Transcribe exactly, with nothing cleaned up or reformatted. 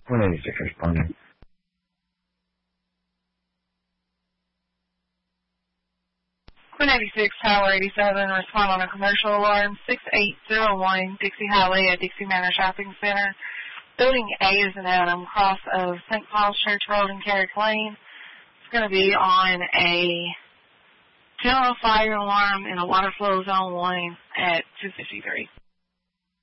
one eighty-six responding. one eighty-six, Tower eighty-seven, respond on a commercial alarm, six eight zero one, Dixie Highway at Dixie Manor Shopping Center. Building A is an Adam, cross of Saint Paul's Church Road and Carrick Lane. It's going to be on a general fire alarm in a water flow zone one at two fifty-three.